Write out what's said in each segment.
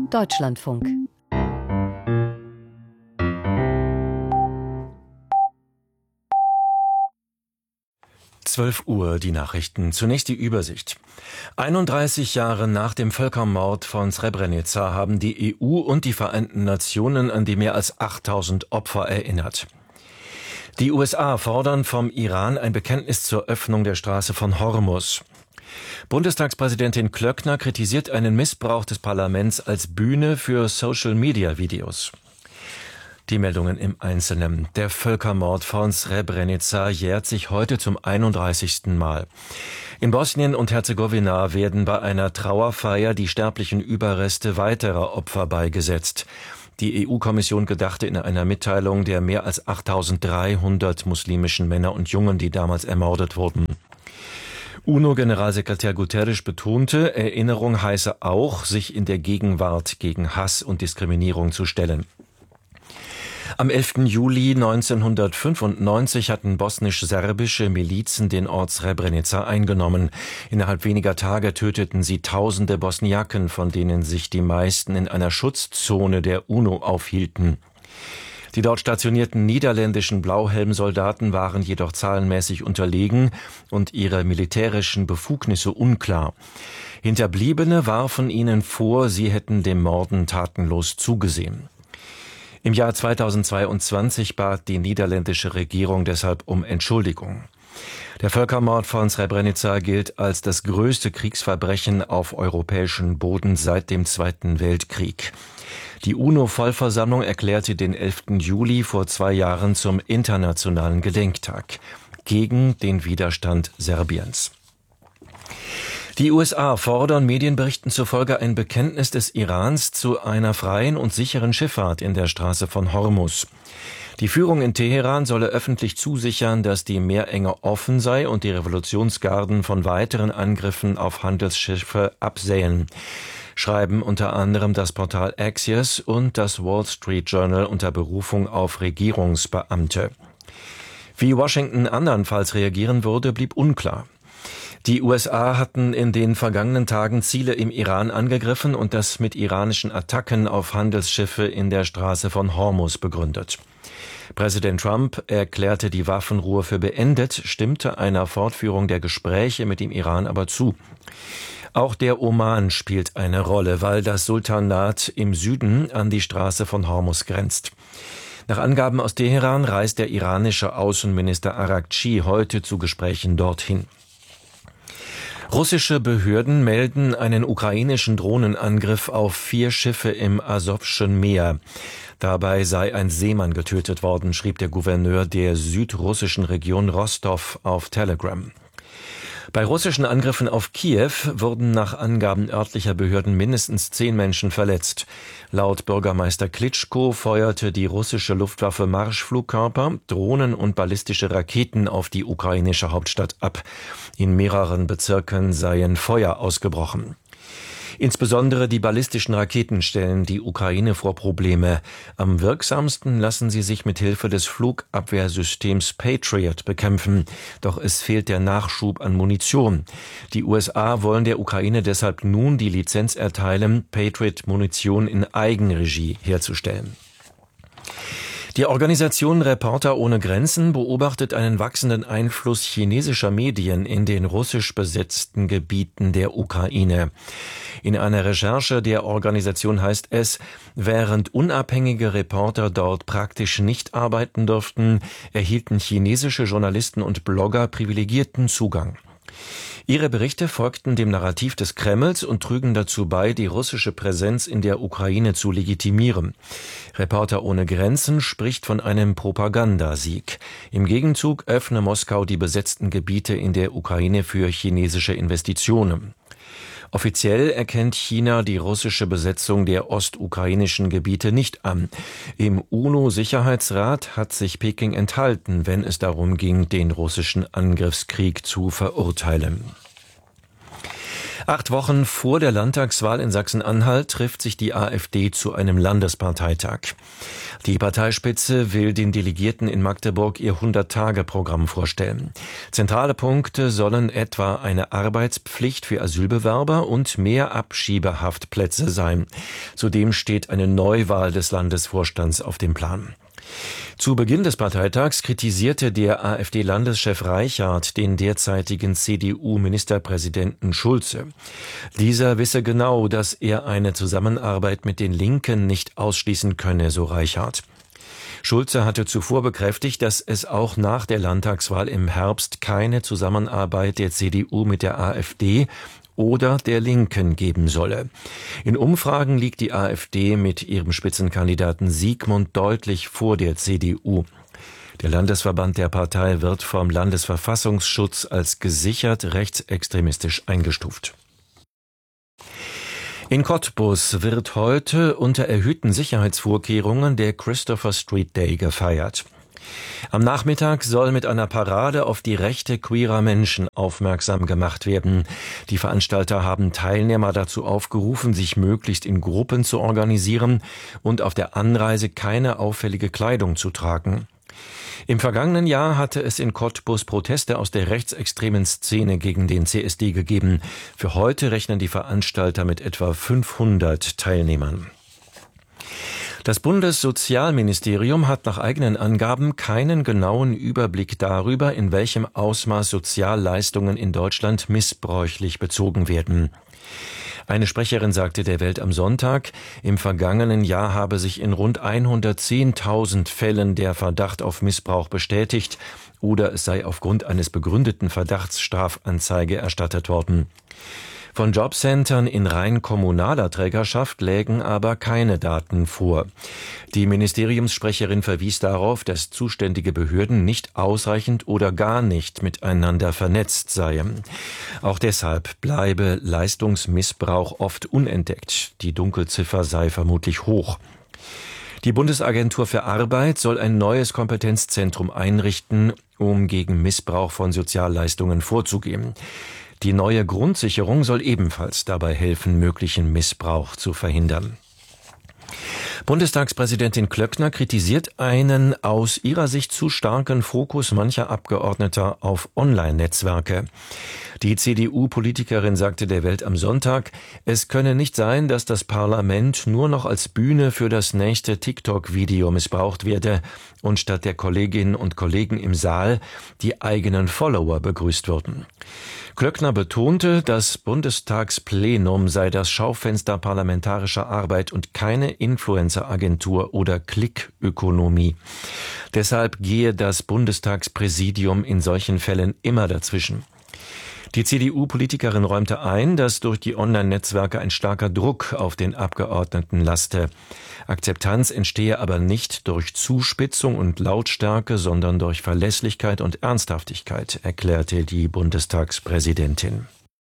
Deutschlandfunk. Uhr, die Nachrichten. Zunächst die Übersicht. 31 Jahre nach dem Völkermord von Srebrenica haben die EU und die Vereinten Nationen an die mehr als 8000 Opfer erinnert. Die USA fordern vom Iran ein Bekenntnis zur Öffnung der Straße von Hormuz. Bundestagspräsidentin Klöckner kritisiert einen Missbrauch des Parlaments als Bühne für Social-Media-Videos. Die Meldungen im Einzelnen. Der Völkermord von Srebrenica jährt sich heute zum 31. Mal. In Bosnien und Herzegowina werden bei einer Trauerfeier die sterblichen Überreste weiterer Opfer beigesetzt. Die EU-Kommission gedachte in einer Mitteilung der mehr als 8300 muslimischen Männer und Jungen, die damals ermordet wurden. UNO-Generalsekretär Guterres betonte, Erinnerung heiße auch, sich in der Gegenwart gegen Hass und Diskriminierung zu stellen. Am 11. Juli 1995 hatten bosnisch-serbische Milizen den Ort Srebrenica eingenommen. Innerhalb weniger Tage töteten sie Tausende Bosniaken, von denen sich die meisten in einer Schutzzone der UNO aufhielten. Die dort stationierten niederländischen Blauhelmsoldaten waren jedoch zahlenmäßig unterlegen und ihre militärischen Befugnisse unklar. Hinterbliebene warfen ihnen vor, sie hätten dem Morden tatenlos zugesehen. Im Jahr 2022 bat die niederländische Regierung deshalb um Entschuldigung. Der Völkermord von Srebrenica gilt als das größte Kriegsverbrechen auf europäischem Boden seit dem Zweiten Weltkrieg. Die UNO-Vollversammlung erklärte den 11. Juli vor 2 Jahren zum Internationalen Gedenktag gegen den Widerstand Serbiens. Die USA fordern Medienberichten zufolge ein Bekenntnis des Irans zu einer freien und sicheren Schifffahrt in der Straße von Hormuz. Die Führung in Teheran solle öffentlich zusichern, dass die Meerenge offen sei und die Revolutionsgarden von weiteren Angriffen auf Handelsschiffe absähen, schreiben unter anderem das Portal Axios und das Wall Street Journal unter Berufung auf Regierungsbeamte. Wie Washington andernfalls reagieren würde, blieb unklar. Die USA hatten in den vergangenen Tagen Ziele im Iran angegriffen und das mit iranischen Attacken auf Handelsschiffe in der Straße von Hormuz begründet. Präsident Trump erklärte die Waffenruhe für beendet, stimmte einer Fortführung der Gespräche mit dem Iran aber zu. Auch der Oman spielt eine Rolle, weil das Sultanat im Süden an die Straße von Hormuz grenzt. Nach Angaben aus Teheran reist der iranische Außenminister Araghchi heute zu Gesprächen dorthin. Russische Behörden melden einen ukrainischen Drohnenangriff auf 4 Schiffe im Asowschen Meer. Dabei sei ein Seemann getötet worden, schrieb der Gouverneur der südrussischen Region Rostov auf Telegram. Bei russischen Angriffen auf Kiew wurden nach Angaben örtlicher Behörden mindestens 10 Menschen verletzt. Laut Bürgermeister Klitschko feuerte die russische Luftwaffe Marschflugkörper, Drohnen und ballistische Raketen auf die ukrainische Hauptstadt ab. In mehreren Bezirken seien Feuer ausgebrochen. Insbesondere die ballistischen Raketen stellen die Ukraine vor Probleme. Am wirksamsten lassen sie sich mit Hilfe des Flugabwehrsystems Patriot bekämpfen. Doch es fehlt der Nachschub an Munition. Die USA wollen der Ukraine deshalb nun die Lizenz erteilen, Patriot-Munition in Eigenregie herzustellen. Die Organisation Reporter ohne Grenzen beobachtet einen wachsenden Einfluss chinesischer Medien in den russisch besetzten Gebieten der Ukraine. In einer Recherche der Organisation heißt es, während unabhängige Reporter dort praktisch nicht arbeiten durften, erhielten chinesische Journalisten und Blogger privilegierten Zugang. Ihre Berichte folgten dem Narrativ des Kremls und trügen dazu bei, die russische Präsenz in der Ukraine zu legitimieren. Reporter ohne Grenzen spricht von einem Propagandasieg. Im Gegenzug öffne Moskau die besetzten Gebiete in der Ukraine für chinesische Investitionen. Offiziell erkennt China die russische Besetzung der ostukrainischen Gebiete nicht an. Im UNO-Sicherheitsrat hat sich Peking enthalten, wenn es darum ging, den russischen Angriffskrieg zu verurteilen. 8 Wochen vor der Landtagswahl in Sachsen-Anhalt trifft sich die AfD zu einem Landesparteitag. Die Parteispitze will den Delegierten in Magdeburg ihr 100-Tage-Programm vorstellen. Zentrale Punkte sollen etwa eine Arbeitspflicht für Asylbewerber und mehr Abschiebehaftplätze sein. Zudem steht eine Neuwahl des Landesvorstands auf dem Plan. Zu Beginn des Parteitags kritisierte der AfD-Landeschef Reichardt den derzeitigen CDU-Ministerpräsidenten Schulze. Dieser wisse genau, dass er eine Zusammenarbeit mit den Linken nicht ausschließen könne, so Reichardt. Schulze hatte zuvor bekräftigt, dass es auch nach der Landtagswahl im Herbst keine Zusammenarbeit der CDU mit der AfD oder der Linken geben solle. In Umfragen liegt die AfD mit ihrem Spitzenkandidaten Siegmund deutlich vor der CDU. Der Landesverband der Partei wird vom Landesverfassungsschutz als gesichert rechtsextremistisch eingestuft. In Cottbus wird heute unter erhöhten Sicherheitsvorkehrungen der Christopher Street Day gefeiert. Am Nachmittag soll mit einer Parade auf die Rechte queerer Menschen aufmerksam gemacht werden. Die Veranstalter haben Teilnehmer dazu aufgerufen, sich möglichst in Gruppen zu organisieren und auf der Anreise keine auffällige Kleidung zu tragen. Im vergangenen Jahr hatte es in Cottbus Proteste aus der rechtsextremen Szene gegen den CSD gegeben. Für heute rechnen die Veranstalter mit etwa 500 Teilnehmern. Das Bundessozialministerium hat nach eigenen Angaben keinen genauen Überblick darüber, in welchem Ausmaß Sozialleistungen in Deutschland missbräuchlich bezogen werden. Eine Sprecherin sagte der Welt am Sonntag, im vergangenen Jahr habe sich in rund 110.000 Fällen der Verdacht auf Missbrauch bestätigt oder es sei aufgrund eines begründeten Verdachts Strafanzeige erstattet worden. Von Jobcentern in rein kommunaler Trägerschaft lägen aber keine Daten vor. Die Ministeriumssprecherin verwies darauf, dass zuständige Behörden nicht ausreichend oder gar nicht miteinander vernetzt seien. Auch deshalb bleibe Leistungsmissbrauch oft unentdeckt. Die Dunkelziffer sei vermutlich hoch. Die Bundesagentur für Arbeit soll ein neues Kompetenzzentrum einrichten, um gegen Missbrauch von Sozialleistungen vorzugehen. Die neue Grundsicherung soll ebenfalls dabei helfen, möglichen Missbrauch zu verhindern. Bundestagspräsidentin Klöckner kritisiert einen aus ihrer Sicht zu starken Fokus mancher Abgeordneter auf Online-Netzwerke. Die CDU-Politikerin sagte der Welt am Sonntag, es könne nicht sein, dass das Parlament nur noch als Bühne für das nächste TikTok-Video missbraucht werde und statt der Kolleginnen und Kollegen im Saal die eigenen Follower begrüßt würden. Klöckner betonte, das Bundestagsplenum sei das Schaufenster parlamentarischer Arbeit und keine Influencer-Agentur oder Klickökonomie. Deshalb gehe das Bundestagspräsidium in solchen Fällen immer dazwischen. Die CDU-Politikerin räumte ein, dass durch die Online-Netzwerke ein starker Druck auf den Abgeordneten laste. Akzeptanz entstehe aber nicht durch Zuspitzung und Lautstärke, sondern durch Verlässlichkeit und Ernsthaftigkeit, erklärte die Bundestagspräsidentin.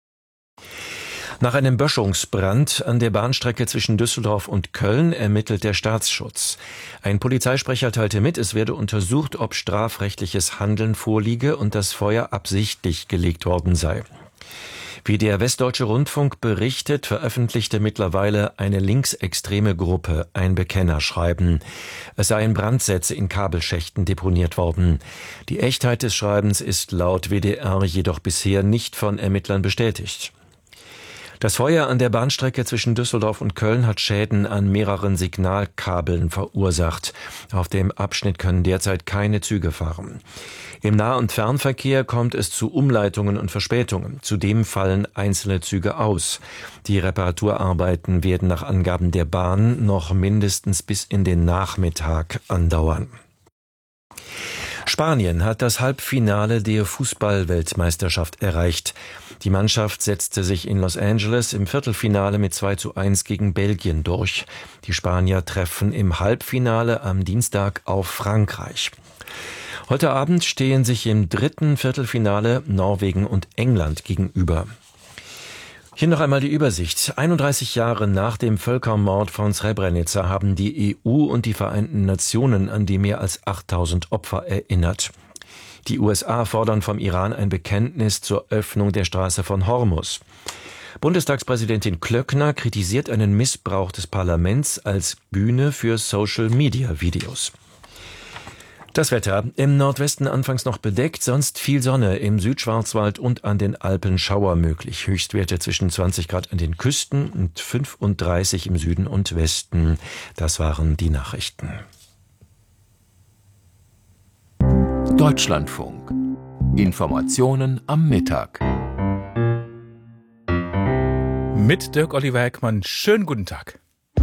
Nach einem Böschungsbrand an der Bahnstrecke zwischen Düsseldorf und Köln ermittelt der Staatsschutz. Ein Polizeisprecher teilte mit, es werde untersucht, ob strafrechtliches Handeln vorliege und das Feuer absichtlich gelegt worden sei. Wie der Westdeutsche Rundfunk berichtet, veröffentlichte mittlerweile eine linksextreme Gruppe ein Bekennerschreiben. Es seien Brandsätze in Kabelschächten deponiert worden. Die Echtheit des Schreibens ist laut WDR jedoch bisher nicht von Ermittlern bestätigt. Das Feuer an der Bahnstrecke zwischen Düsseldorf und Köln hat Schäden an mehreren Signalkabeln verursacht. Auf dem Abschnitt können derzeit keine Züge fahren. Im Nah- und Fernverkehr kommt es zu Umleitungen und Verspätungen. Zudem fallen einzelne Züge aus. Die Reparaturarbeiten werden nach Angaben der Bahn noch mindestens bis in den Nachmittag andauern. Spanien hat das Halbfinale der Fußball-Weltmeisterschaft erreicht. Die Mannschaft setzte sich in Los Angeles im Viertelfinale mit 2:1 gegen Belgien durch. Die Spanier treffen im Halbfinale am Dienstag auf Frankreich. Heute Abend stehen sich im dritten Viertelfinale Norwegen und England gegenüber. Hier noch einmal die Übersicht. 31 Jahre nach dem Völkermord von Srebrenica haben die EU und die Vereinten Nationen an die mehr als 8.000 Opfer erinnert. Die USA fordern vom Iran ein Bekenntnis zur Öffnung der Straße von Hormuz. Bundestagspräsidentin Klöckner kritisiert einen Missbrauch des Parlaments als Bühne für Social-Media-Videos. Das Wetter. Im Nordwesten anfangs noch bedeckt, sonst viel Sonne. Im Südschwarzwald und an den Alpen Schauer möglich. Höchstwerte zwischen 20 Grad an den Küsten und 35 im Süden und Westen. Das waren die Nachrichten. Deutschlandfunk. Informationen am Mittag. Mit Dirk Oliver Heckmann. Schönen guten Tag.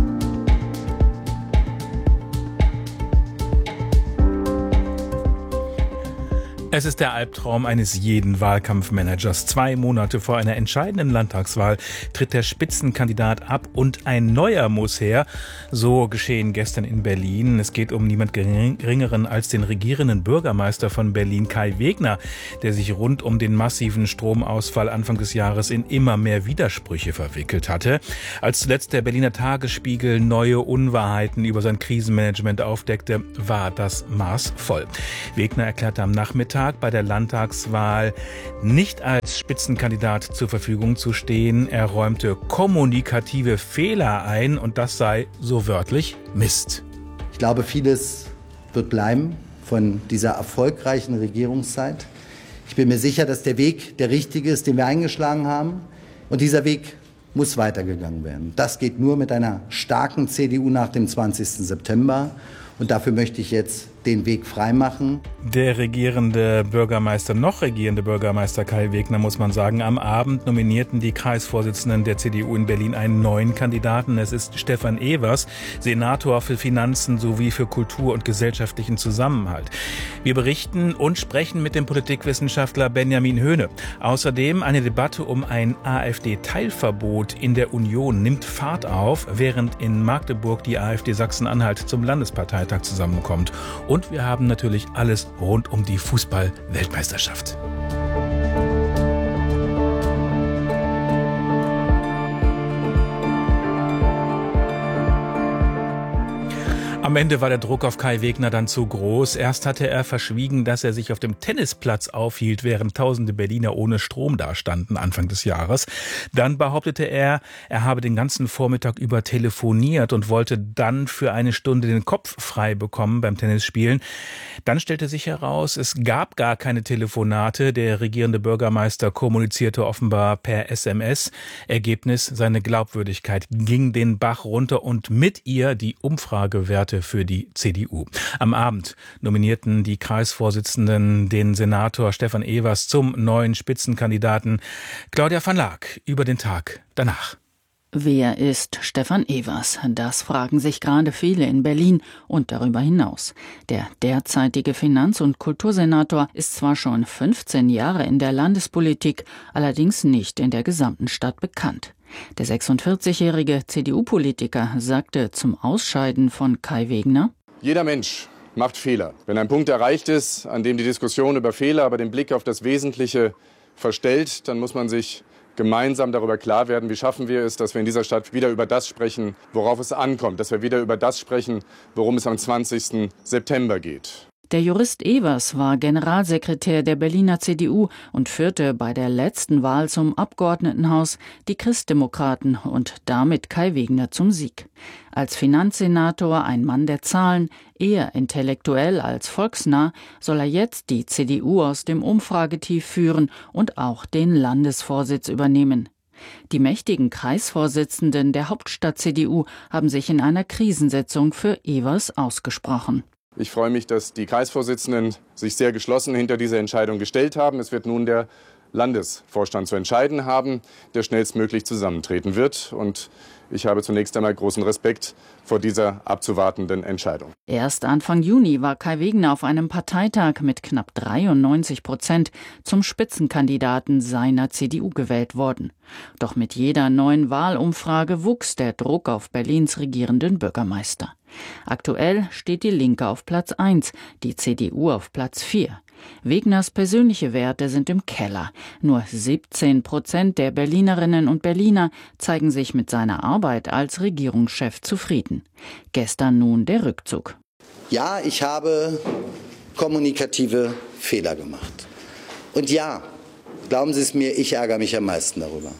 Es ist der Albtraum eines jeden Wahlkampfmanagers. 2 Monate vor einer entscheidenden Landtagswahl tritt der Spitzenkandidat ab und ein neuer muss her. So geschehen gestern in Berlin. Es geht um niemand Geringeren als den regierenden Bürgermeister von Berlin, Kai Wegner, der sich rund um den massiven Stromausfall Anfang des Jahres in immer mehr Widersprüche verwickelt hatte. Als zuletzt der Berliner Tagesspiegel neue Unwahrheiten über sein Krisenmanagement aufdeckte, war das Maß voll. Wegner erklärte am Nachmittag, bei der Landtagswahl nicht als Spitzenkandidat zur Verfügung zu stehen. Er räumte kommunikative Fehler ein und das sei so wörtlich Mist. Ich glaube, vieles wird bleiben von dieser erfolgreichen Regierungszeit. Ich bin mir sicher, dass der Weg der richtige ist, den wir eingeschlagen haben. Und dieser Weg muss weitergegangen werden. Das geht nur mit einer starken CDU nach dem 20. September. Und dafür möchte ich jetzt den Weg freimachen. Der noch regierende Bürgermeister Kai Wegner, muss man sagen, am Abend nominierten die Kreisvorsitzenden der CDU in Berlin einen neuen Kandidaten. Es ist Stefan Evers, Senator für Finanzen sowie für Kultur und gesellschaftlichen Zusammenhalt. Wir berichten und sprechen mit dem Politikwissenschaftler Benjamin Höhne. Außerdem eine Debatte um ein AfD-Teilverbot in der Union nimmt Fahrt auf, während in Magdeburg die AfD Sachsen-Anhalt zum Landesparteitag zusammenkommt. Und wir haben natürlich alles rund um die Fußball-Weltmeisterschaft. Am Ende war der Druck auf Kai Wegner dann zu groß. Erst hatte er verschwiegen, dass er sich auf dem Tennisplatz aufhielt, während tausende Berliner ohne Strom dastanden Anfang des Jahres. Dann behauptete er habe den ganzen Vormittag über telefoniert und wollte dann für eine Stunde den Kopf frei bekommen beim Tennisspielen. Dann stellte sich heraus, es gab gar keine Telefonate. Der regierende Bürgermeister kommunizierte offenbar per SMS. Ergebnis, seine Glaubwürdigkeit ging den Bach runter und mit ihr die Umfragewerte für die CDU. Am Abend nominierten die Kreisvorsitzenden den Senator Stefan Evers zum neuen Spitzenkandidaten. Claudia van Laak über den Tag danach. Wer ist Stefan Evers? Das fragen sich gerade viele in Berlin und darüber hinaus. Der derzeitige Finanz- und Kultursenator ist zwar schon 15 Jahre in der Landespolitik, allerdings nicht in der gesamten Stadt bekannt. Der 46-jährige CDU-Politiker sagte zum Ausscheiden von Kai Wegner: Jeder Mensch macht Fehler. Wenn ein Punkt erreicht ist, an dem die Diskussion über Fehler aber den Blick auf das Wesentliche verstellt, dann muss man sich gemeinsam darüber klar werden, wie schaffen wir es, dass wir in dieser Stadt wieder über das sprechen, worauf es ankommt, dass wir wieder über das sprechen, worum es am 20. September geht. Der Jurist Evers war Generalsekretär der Berliner CDU und führte bei der letzten Wahl zum Abgeordnetenhaus die Christdemokraten und damit Kai Wegner zum Sieg. Als Finanzsenator ein Mann der Zahlen, eher intellektuell als volksnah, soll er jetzt die CDU aus dem Umfragetief führen und auch den Landesvorsitz übernehmen. Die mächtigen Kreisvorsitzenden der Hauptstadt-CDU haben sich in einer Krisensitzung für Evers ausgesprochen. Ich freue mich, dass die Kreisvorsitzenden sich sehr geschlossen hinter diese Entscheidung gestellt haben. Es wird nun der Landesvorstand zu entscheiden haben, der schnellstmöglich zusammentreten wird. Und ich habe zunächst einmal großen Respekt vor dieser abzuwartenden Entscheidung. Erst Anfang Juni war Kai Wegner auf einem Parteitag mit knapp 93% zum Spitzenkandidaten seiner CDU gewählt worden. Doch mit jeder neuen Wahlumfrage wuchs der Druck auf Berlins regierenden Bürgermeister. Aktuell steht die Linke auf Platz 1, die CDU auf Platz 4. Wegners persönliche Werte sind im Keller. Nur 17% der Berlinerinnen und Berliner zeigen sich mit seiner Arbeit als Regierungschef zufrieden. Gestern nun der Rückzug. Ja, ich habe kommunikative Fehler gemacht. Und ja, glauben Sie es mir, ich ärgere mich am meisten darüber.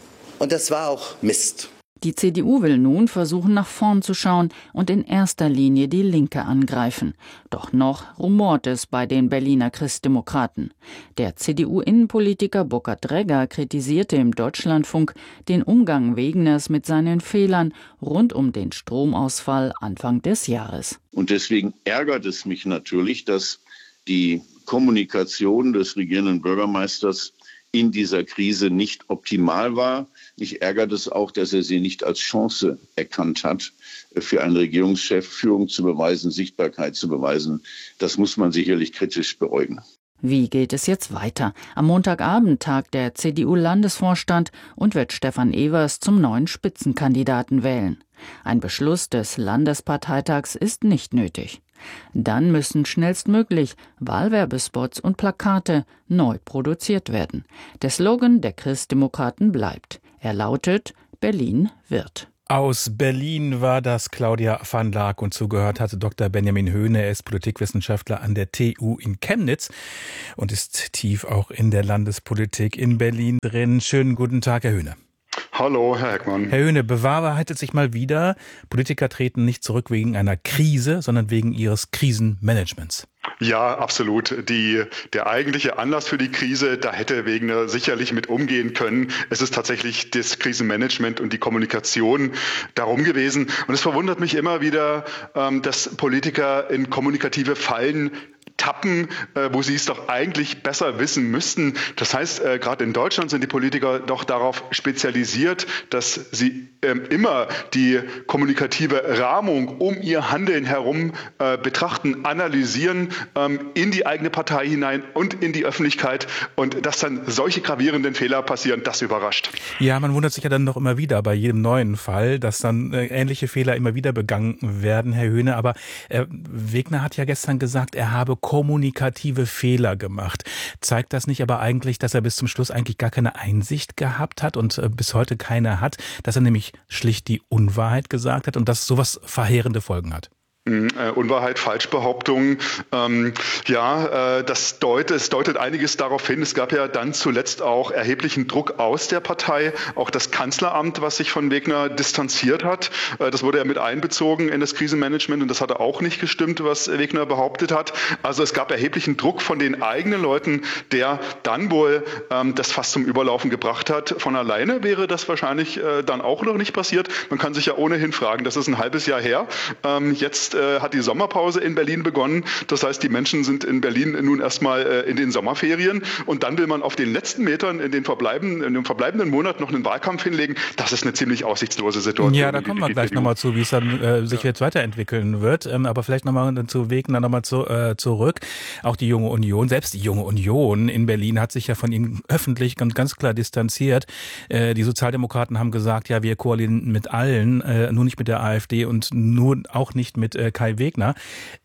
Und das war auch Mist. Die CDU will nun versuchen, nach vorn zu schauen und in erster Linie die Linke angreifen. Doch noch rumort es bei den Berliner Christdemokraten. Der CDU-Innenpolitiker Burkhard Dregger kritisierte im Deutschlandfunk den Umgang Wegners mit seinen Fehlern rund um den Stromausfall Anfang des Jahres. Und deswegen ärgert es mich natürlich, dass die Kommunikation des regierenden Bürgermeisters in dieser Krise nicht optimal war. Mich ärgert es auch, dass er sie nicht als Chance erkannt hat, für einen Regierungschef Führung zu beweisen, Sichtbarkeit zu beweisen. Das muss man sicherlich kritisch beäugen. Wie geht es jetzt weiter? Am Montagabend tagt der CDU-Landesvorstand und wird Stefan Evers zum neuen Spitzenkandidaten wählen. Ein Beschluss des Landesparteitags ist nicht nötig. Dann müssen schnellstmöglich Wahlwerbespots und Plakate neu produziert werden. Der Slogan der Christdemokraten bleibt. Er lautet: Berlin wird. Aus Berlin war das Claudia van Laak und zugehört hatte Dr. Benjamin Höhne. Er ist Politikwissenschaftler an der TU in Chemnitz und ist tief auch in der Landespolitik in Berlin drin. Schönen guten Tag, Herr Höhne. Hallo, Herr Heckmann. Herr Höhne, bewahrheitet sich mal wieder, Politiker treten nicht zurück wegen einer Krise, sondern wegen ihres Krisenmanagements. Ja, absolut. Der eigentliche Anlass für die Krise, da hätte Wegner sicherlich mit umgehen können. Es ist tatsächlich das Krisenmanagement und die Kommunikation darum gewesen. Und es verwundert mich immer wieder, dass Politiker in kommunikative Fallen tappen, wo sie es doch eigentlich besser wissen müssten. Das heißt, gerade in Deutschland sind die Politiker doch darauf spezialisiert, dass sie immer die kommunikative Rahmung um ihr Handeln herum betrachten, analysieren, in die eigene Partei hinein und in die Öffentlichkeit. Und dass dann solche gravierenden Fehler passieren, das überrascht. Ja, man wundert sich ja dann doch immer wieder bei jedem neuen Fall, dass dann ähnliche Fehler immer wieder begangen werden, Herr Höhne. Aber Wegner hat ja gestern gesagt, er habe kommunikative Fehler gemacht. Zeigt das nicht aber eigentlich, dass er bis zum Schluss eigentlich gar keine Einsicht gehabt hat und bis heute keine hat, dass er nämlich schlicht die Unwahrheit gesagt hat und dass sowas verheerende Folgen hat? Unwahrheit, Falschbehauptungen. Es deutet einiges darauf hin. Es gab ja dann zuletzt auch erheblichen Druck aus der Partei, auch das Kanzleramt, was sich von Wegner distanziert hat. Das wurde ja mit einbezogen in das Krisenmanagement und das hatte auch nicht gestimmt, was Wegner behauptet hat. Also es gab erheblichen Druck von den eigenen Leuten, der dann wohl das Fass zum Überlaufen gebracht hat. Von alleine wäre das wahrscheinlich dann auch noch nicht passiert. Man kann sich ja ohnehin fragen, das ist ein halbes Jahr her. Jetzt hat die Sommerpause in Berlin begonnen. Das heißt, die Menschen sind in Berlin nun erstmal in den Sommerferien und dann will man auf den letzten Metern in dem verbleibenden Monat noch einen Wahlkampf hinlegen. Das ist eine ziemlich aussichtslose Situation. Ja, da kommen wir gleich nochmal zu, wie es dann sich jetzt weiterentwickeln wird. Aber vielleicht nochmal zu Wegner nochmal zurück. Auch die Junge Union, selbst die Junge Union in Berlin hat sich ja von ihm öffentlich ganz klar distanziert. Die Sozialdemokraten haben gesagt, ja, wir koalieren mit allen, nur nicht mit der AfD und nur auch nicht mit Kai Wegner.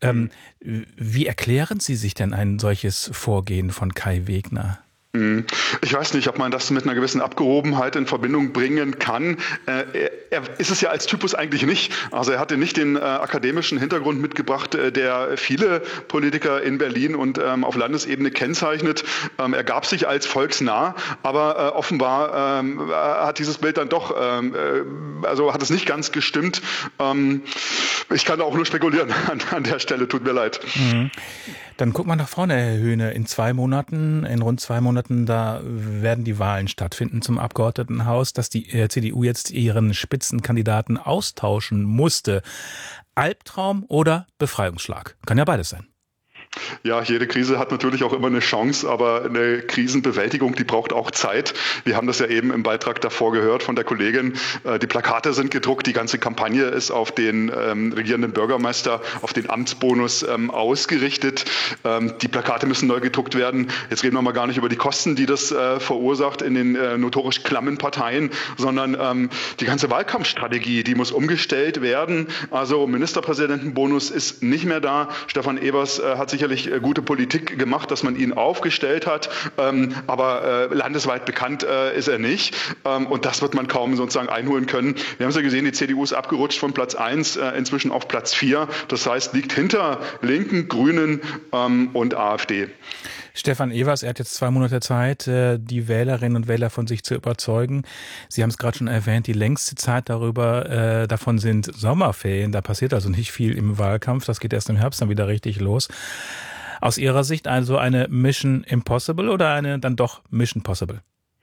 Wie erklären Sie sich denn ein solches Vorgehen von Kai Wegner? Ich weiß nicht, ob man das mit einer gewissen Abgehobenheit in Verbindung bringen kann. Er ist es ja als Typus eigentlich nicht. Also er hatte nicht den akademischen Hintergrund mitgebracht, der viele Politiker in Berlin und auf Landesebene kennzeichnet. Er gab sich als volksnah, aber offenbar hat dieses Bild dann doch, hat es nicht ganz gestimmt. Ich kann auch nur spekulieren an der Stelle, tut mir leid. Dann gucken wir nach vorne, Herr Höhne. In rund 2 Monaten, da werden die Wahlen stattfinden zum Abgeordnetenhaus, dass die CDU jetzt ihren Spitzenkandidaten austauschen musste. Albtraum oder Befreiungsschlag? Kann ja beides sein. Ja, jede Krise hat natürlich auch immer eine Chance, aber eine Krisenbewältigung, die braucht auch Zeit. Wir haben das ja eben im Beitrag davor gehört von der Kollegin. Die Plakate sind gedruckt, die ganze Kampagne ist auf den regierenden Bürgermeister, auf den Amtsbonus ausgerichtet. Die Plakate müssen neu gedruckt werden. Jetzt reden wir mal gar nicht über die Kosten, die das verursacht in den notorisch klammen Parteien, sondern die ganze Wahlkampfstrategie, die muss umgestellt werden. Also Ministerpräsidentenbonus ist nicht mehr da. Stefan Evers hat sicherlich gute Politik gemacht, dass man ihn aufgestellt hat, aber landesweit bekannt ist er nicht und das wird man kaum sozusagen einholen können. Wir haben es ja gesehen, die CDU ist abgerutscht von Platz 1 inzwischen auf Platz 4, das heißt liegt hinter Linken, Grünen und AfD. Stefan Evers, er hat jetzt 2 Monate Zeit, die Wählerinnen und Wähler von sich zu überzeugen. Sie haben es gerade schon erwähnt, die längste Zeit davon sind Sommerferien. Da passiert also nicht viel im Wahlkampf. Das geht erst im Herbst dann wieder richtig los. Aus Ihrer Sicht also eine Mission Impossible oder eine dann doch Mission Possible?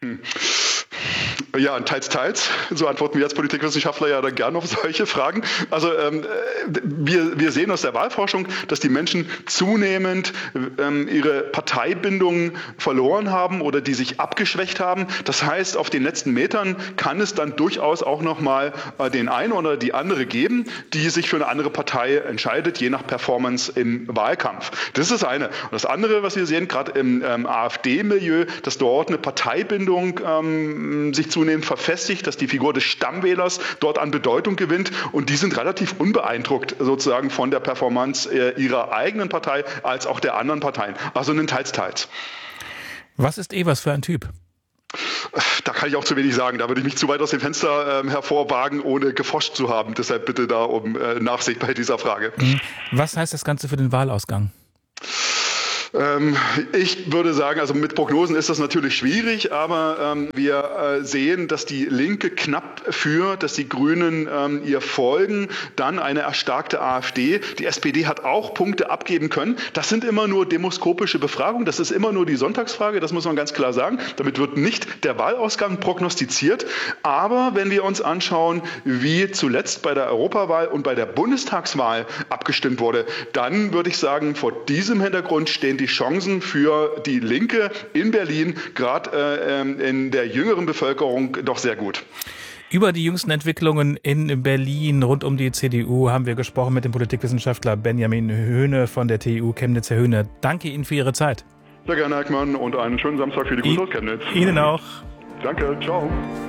Ja, teils. So antworten wir als Politikwissenschaftler ja dann gerne auf solche Fragen. Also wir sehen aus der Wahlforschung, dass die Menschen zunehmend ihre Parteibindung verloren haben oder die sich abgeschwächt haben. Das heißt, auf den letzten Metern kann es dann durchaus auch nochmal den einen oder die andere geben, die sich für eine andere Partei entscheidet, je nach Performance im Wahlkampf. Das ist das eine. Und das andere, was wir sehen, gerade im AfD-Milieu, dass dort eine Parteibindung sich zunehmend verfestigt, dass die Figur des Stammwählers dort an Bedeutung gewinnt und die sind relativ unbeeindruckt sozusagen von der Performance ihrer eigenen Partei als auch der anderen Parteien. Also ein Teils. Was ist Evers für ein Typ? Da kann ich auch zu wenig sagen. Da würde ich mich zu weit aus dem Fenster hervorwagen, ohne geforscht zu haben. Deshalb bitte da um Nachsicht bei dieser Frage. Was heißt das Ganze für den Wahlausgang? Ich würde sagen, also mit Prognosen ist das natürlich schwierig, aber wir sehen, dass die Linke knapp führt, dass die Grünen ihr folgen, dann eine erstarkte AfD. Die SPD hat auch Punkte abgeben können. Das sind immer nur demoskopische Befragungen, das ist immer nur die Sonntagsfrage, das muss man ganz klar sagen. Damit wird nicht der Wahlausgang prognostiziert. Aber wenn wir uns anschauen, wie zuletzt bei der Europawahl und bei der Bundestagswahl abgestimmt wurde, dann würde ich sagen, vor diesem Hintergrund stehen die Chancen für die Linke in Berlin, gerade in der jüngeren Bevölkerung, doch sehr gut. Über die jüngsten Entwicklungen in Berlin rund um die CDU haben wir gesprochen mit dem Politikwissenschaftler Benjamin Höhne von der TU Chemnitz. Herr Höhne, danke Ihnen für Ihre Zeit. Sehr gerne, Herr Eckmann, und einen schönen Samstag für die Grüße aus Chemnitz. Ihnen auch. Danke, ciao.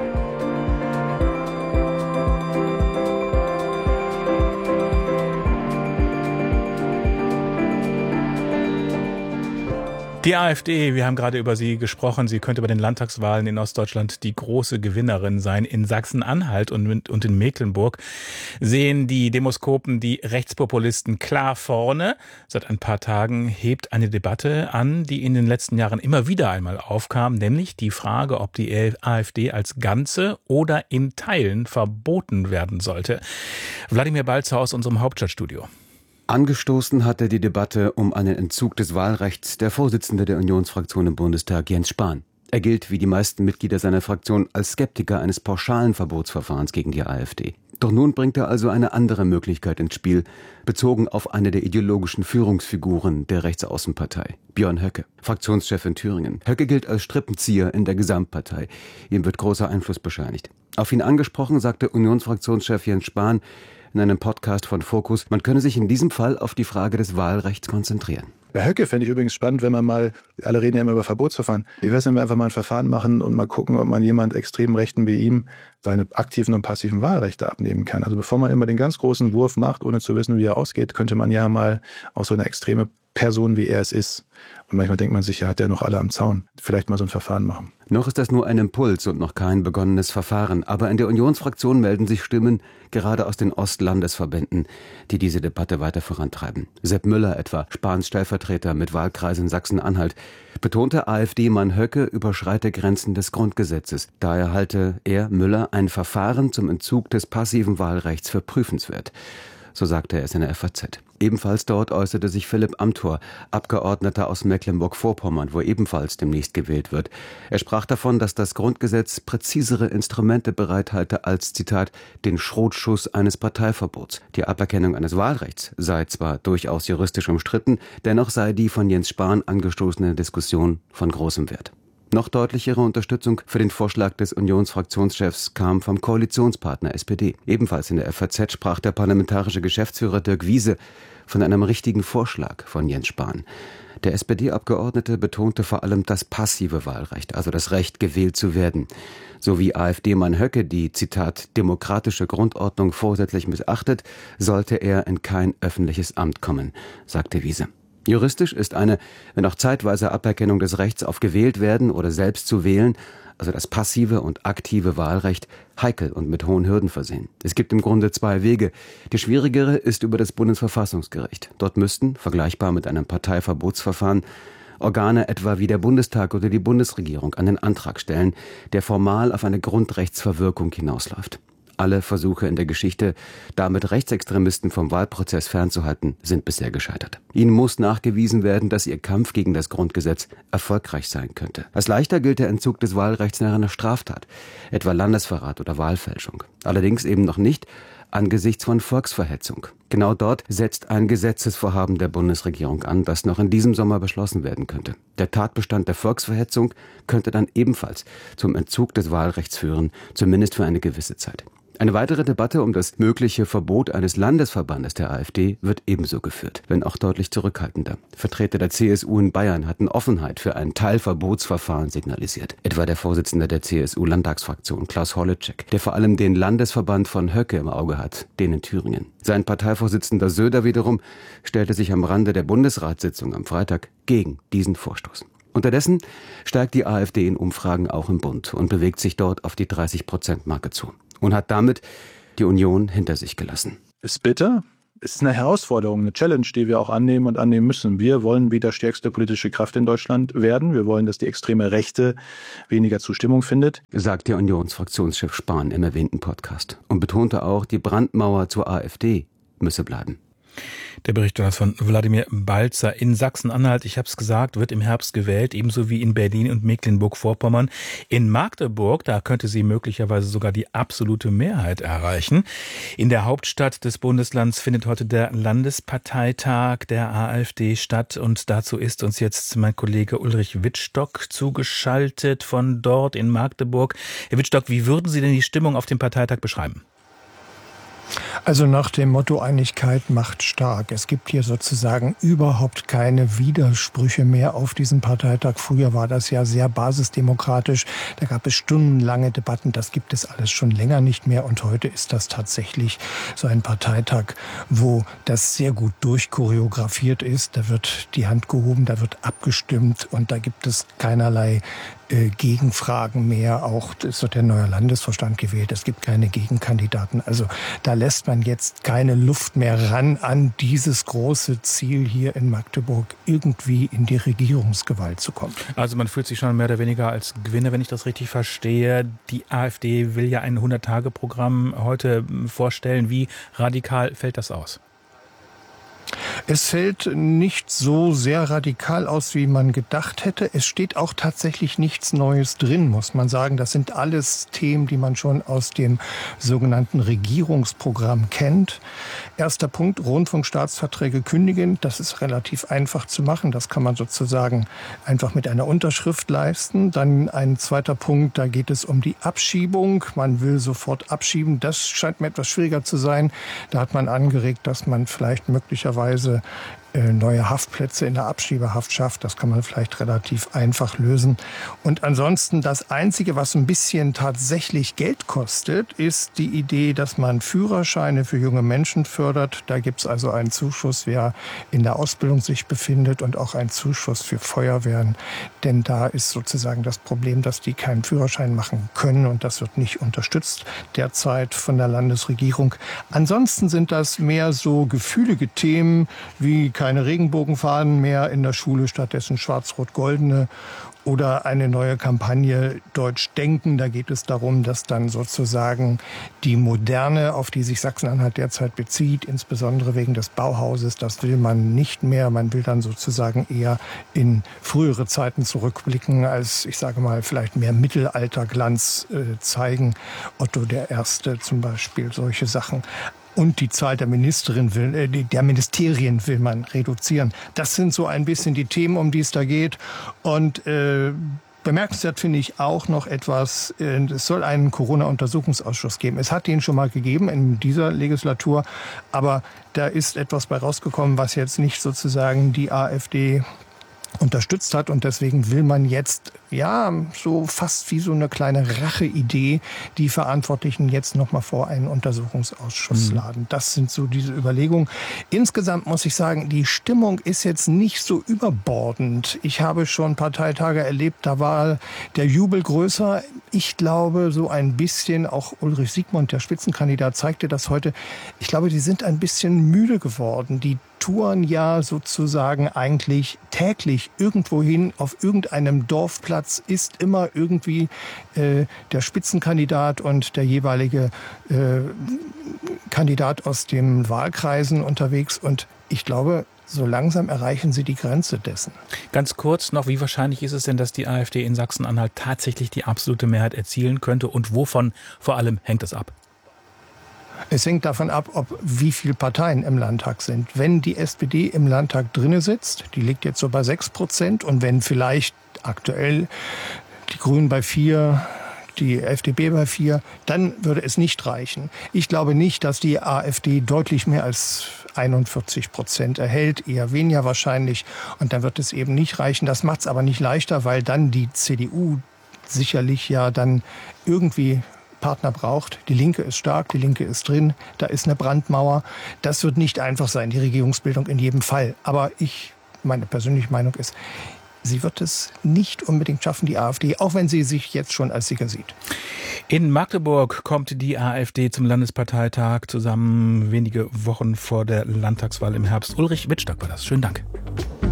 Die AfD, wir haben gerade über sie gesprochen, sie könnte bei den Landtagswahlen in Ostdeutschland die große Gewinnerin sein. In Sachsen-Anhalt und in Mecklenburg sehen die Demoskopen die Rechtspopulisten klar vorne. Seit ein paar Tagen hebt eine Debatte an, die in den letzten Jahren immer wieder einmal aufkam, nämlich die Frage, ob die AfD als Ganze oder in Teilen verboten werden sollte. Wladimir Balzer aus unserem Hauptstadtstudio. Angestoßen hatte die Debatte um einen Entzug des Wahlrechts der Vorsitzende der Unionsfraktion im Bundestag, Jens Spahn. Er gilt, wie die meisten Mitglieder seiner Fraktion, als Skeptiker eines pauschalen Verbotsverfahrens gegen die AfD. Doch nun bringt er also eine andere Möglichkeit ins Spiel, bezogen auf eine der ideologischen Führungsfiguren der Rechtsaußenpartei, Björn Höcke, Fraktionschef in Thüringen. Höcke gilt als Strippenzieher in der Gesamtpartei. Ihm wird großer Einfluss bescheinigt. Auf ihn angesprochen, sagte Unionsfraktionschef Jens Spahn in einem Podcast von Focus, man könne sich in diesem Fall auf die Frage des Wahlrechts konzentrieren. Bei Höcke fände ich übrigens spannend, wenn man mal, alle reden ja immer über Verbotsverfahren, wie wäre es, wenn wir einfach mal ein Verfahren machen und mal gucken, ob man jemand extrem Rechten wie ihm seine aktiven und passiven Wahlrechte abnehmen kann. Also bevor man immer den ganz großen Wurf macht, ohne zu wissen, wie er ausgeht, könnte man ja mal auch so eine extreme Person, wie er es ist. Und manchmal denkt man sich, ja, hat der noch alle am Zaun. Vielleicht mal so ein Verfahren machen. Noch ist das nur ein Impuls und noch kein begonnenes Verfahren. Aber in der Unionsfraktion melden sich Stimmen, gerade aus den Ostlandesverbänden, die diese Debatte weiter vorantreiben. Sepp Müller etwa, Spahns Stellvertreter mit Wahlkreis in Sachsen-Anhalt, betonte, AfD-Mann Höcke überschreite Grenzen des Grundgesetzes. Daher halte er, Müller, ein Verfahren zum Entzug des passiven Wahlrechts für prüfenswert. So sagte er es in der FAZ. Ebenfalls dort äußerte sich Philipp Amthor, Abgeordneter aus Mecklenburg-Vorpommern, wo ebenfalls demnächst gewählt wird. Er sprach davon, dass das Grundgesetz präzisere Instrumente bereithalte als, Zitat, den Schrotschuss eines Parteiverbots. Die Aberkennung eines Wahlrechts sei zwar durchaus juristisch umstritten, dennoch sei die von Jens Spahn angestoßene Diskussion von großem Wert. Noch deutlichere Unterstützung für den Vorschlag des Unionsfraktionschefs kam vom Koalitionspartner SPD. Ebenfalls in der FAZ sprach der parlamentarische Geschäftsführer Dirk Wiese von einem richtigen Vorschlag von Jens Spahn. Der SPD-Abgeordnete betonte vor allem das passive Wahlrecht, also das Recht, gewählt zu werden. So wie AfD-Mann Höcke die, Zitat, demokratische Grundordnung vorsätzlich missachtet, sollte er in kein öffentliches Amt kommen, sagte Wiese. Juristisch ist eine, wenn auch zeitweise Aberkennung des Rechts auf gewählt werden oder selbst zu wählen, also das passive und aktive Wahlrecht, heikel und mit hohen Hürden versehen. Es gibt im Grunde zwei Wege. Die schwierigere ist über das Bundesverfassungsgericht. Dort müssten, vergleichbar mit einem Parteiverbotsverfahren, Organe etwa wie der Bundestag oder die Bundesregierung einen Antrag stellen, der formal auf eine Grundrechtsverwirkung hinausläuft. Alle Versuche in der Geschichte, damit Rechtsextremisten vom Wahlprozess fernzuhalten, sind bisher gescheitert. Ihnen muss nachgewiesen werden, dass ihr Kampf gegen das Grundgesetz erfolgreich sein könnte. Als leichter gilt der Entzug des Wahlrechts nach einer Straftat, etwa Landesverrat oder Wahlfälschung. Allerdings eben noch nicht angesichts von Volksverhetzung. Genau dort setzt ein Gesetzesvorhaben der Bundesregierung an, das noch in diesem Sommer beschlossen werden könnte. Der Tatbestand der Volksverhetzung könnte dann ebenfalls zum Entzug des Wahlrechts führen, zumindest für eine gewisse Zeit. Eine weitere Debatte um das mögliche Verbot eines Landesverbandes der AfD wird ebenso geführt, wenn auch deutlich zurückhaltender. Vertreter der CSU in Bayern hatten Offenheit für ein Teilverbotsverfahren signalisiert. Etwa der Vorsitzende der CSU-Landtagsfraktion, Klaus Holleczek, der vor allem den Landesverband von Höcke im Auge hat, den in Thüringen. Sein Parteivorsitzender Söder wiederum stellte sich am Rande der Bundesratssitzung am Freitag gegen diesen Vorstoß. Unterdessen steigt die AfD in Umfragen auch im Bund und bewegt sich dort auf die 30%-Marke zu. Und hat damit die Union hinter sich gelassen. Ist bitter. Es ist eine Herausforderung, eine Challenge, die wir auch annehmen und annehmen müssen. Wir wollen wieder stärkste politische Kraft in Deutschland werden. Wir wollen, dass die extreme Rechte weniger Zustimmung findet, sagt der Unionsfraktionschef Spahn im erwähnten Podcast und betonte auch, die Brandmauer zur AfD müsse bleiben. Der Bericht von Wladimir Balzer. In Sachsen-Anhalt, ich habe es gesagt, wird im Herbst gewählt, ebenso wie in Berlin und Mecklenburg-Vorpommern. In Magdeburg, da könnte sie möglicherweise sogar die absolute Mehrheit erreichen. In der Hauptstadt des Bundeslands findet heute der Landesparteitag der AfD statt. Und dazu ist uns jetzt mein Kollege Ulrich Wittstock zugeschaltet von dort in Magdeburg. Herr Wittstock, wie würden Sie denn die Stimmung auf dem Parteitag beschreiben? Also nach dem Motto Einigkeit macht stark. Es gibt hier sozusagen überhaupt keine Widersprüche mehr auf diesem Parteitag. Früher war das ja sehr basisdemokratisch. Da gab es stundenlange Debatten. Das gibt es alles schon länger nicht mehr. Und heute ist das tatsächlich so ein Parteitag, wo das sehr gut durchchoreografiert ist. Da wird die Hand gehoben, da wird abgestimmt und da gibt es keinerlei Gegenfragen mehr. Auch es wird der neue Landesvorstand gewählt. Es gibt keine Gegenkandidaten. Also da lässt man jetzt keine Luft mehr ran an dieses große Ziel hier in Magdeburg, irgendwie in die Regierungsgewalt zu kommen. Also man fühlt sich schon mehr oder weniger als Gewinner, wenn ich das richtig verstehe. Die AfD will ja ein 100-Tage-Programm heute vorstellen. Wie radikal fällt das aus? Es fällt nicht so sehr radikal aus, wie man gedacht hätte. Es steht auch tatsächlich nichts Neues drin, muss man sagen. Das sind alles Themen, die man schon aus dem sogenannten Regierungsprogramm kennt. Erster Punkt, Rundfunkstaatsverträge kündigen. Das ist relativ einfach zu machen. Das kann man sozusagen einfach mit einer Unterschrift leisten. Dann ein zweiter Punkt, da geht es um die Abschiebung. Man will sofort abschieben. Das scheint mir etwas schwieriger zu sein. Da hat man angeregt, dass man vielleicht möglicherweise neue Haftplätze in der Abschiebehaft schafft. Das kann man vielleicht relativ einfach lösen. Und ansonsten das Einzige, was ein bisschen tatsächlich Geld kostet, ist die Idee, dass man Führerscheine für junge Menschen fördert. Da gibt es also einen Zuschuss, wer in der Ausbildung sich befindet und auch einen Zuschuss für Feuerwehren. Denn da ist sozusagen das Problem, dass die keinen Führerschein machen können und das wird nicht unterstützt derzeit von der Landesregierung. Ansonsten sind das mehr so gefühlige Themen wie keine Regenbogenfahnen mehr in der Schule, stattdessen schwarz-rot-goldene oder eine neue Kampagne Deutsch denken. Da geht es darum, dass dann sozusagen die Moderne, auf die sich Sachsen-Anhalt derzeit bezieht, insbesondere wegen des Bauhauses, das will man nicht mehr. Man will dann sozusagen eher in frühere Zeiten zurückblicken, als, ich sage mal, vielleicht mehr Mittelalterglanz zeigen. Otto I. zum Beispiel, solche Sachen. Und die Zahl der Ministerien will man reduzieren. Das sind so ein bisschen die Themen, um die es da geht. Und bemerkenswert finde ich auch noch etwas, es soll einen Corona-Untersuchungsausschuss geben. Es hat den schon mal gegeben in dieser Legislatur, aber da ist etwas bei rausgekommen, was jetzt nicht sozusagen die AfD unterstützt hat und deswegen will man jetzt, ja, so fast wie so eine kleine Racheidee, die Verantwortlichen jetzt nochmal vor einen Untersuchungsausschuss laden. Das sind so diese Überlegungen. Insgesamt muss ich sagen, die Stimmung ist jetzt nicht so überbordend. Ich habe schon Parteitage erlebt, da war der Jubel größer. Ich glaube, so ein bisschen, auch Ulrich Siegmund, der Spitzenkandidat, zeigte das heute. Ich glaube, die sind ein bisschen müde geworden. Die touren ja sozusagen eigentlich täglich irgendwohin. Auf irgendeinem Dorfplatz ist immer irgendwie der Spitzenkandidat und der jeweilige Kandidat aus den Wahlkreisen unterwegs. Und ich glaube, so langsam erreichen sie die Grenze dessen. Ganz kurz noch, wie wahrscheinlich ist es denn, dass die AfD in Sachsen-Anhalt tatsächlich die absolute Mehrheit erzielen könnte und wovon vor allem hängt es ab? Es hängt davon ab, wie viele Parteien im Landtag sind. Wenn die SPD im Landtag drinne sitzt, die liegt jetzt so bei 6%, und wenn vielleicht aktuell die Grünen bei 4%, die FDP bei 4%, dann würde es nicht reichen. Ich glaube nicht, dass die AfD deutlich mehr als 41% erhält, eher weniger wahrscheinlich. Und dann wird es eben nicht reichen. Das macht es aber nicht leichter, weil dann die CDU sicherlich ja dann irgendwie Partner braucht. Die Linke ist stark, die Linke ist drin, da ist eine Brandmauer. Das wird nicht einfach sein, die Regierungsbildung in jedem Fall. Aber meine persönliche Meinung ist, sie wird es nicht unbedingt schaffen, die AfD, auch wenn sie sich jetzt schon als Sieger sieht. In Magdeburg kommt die AfD zum Landesparteitag zusammen, wenige Wochen vor der Landtagswahl im Herbst. Ulrich Wittstock war das. Schönen Dank.